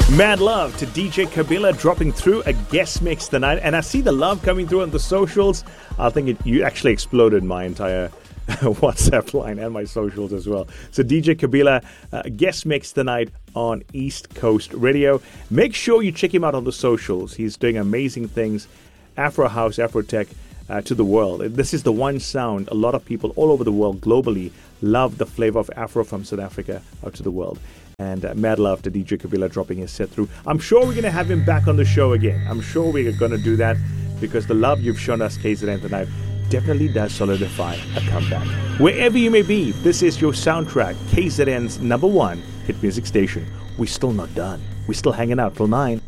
Mad love to DJ Kabila dropping through a guest mix tonight. And I see the love coming through on the socials. I think you actually exploded my entire WhatsApp line and my socials as well. So DJ Kabila, guest mix tonight on East Coast Radio. Make sure you check him out on the socials. He's doing amazing things. Afro House, Afro Tech to the world. This is the one sound a lot of people all over the world globally love, the flavor of Afro from South Africa out to the world. And mad love to DJ Kabila dropping his set through. I'm sure we're going to have him back on the show again. I'm sure we're going to do that because the love you've shown us, KZN, tonight definitely does solidify a comeback. Wherever you may be, this is your soundtrack, KZN's #1 hit music station. We're still not done. We're still hanging out till 9.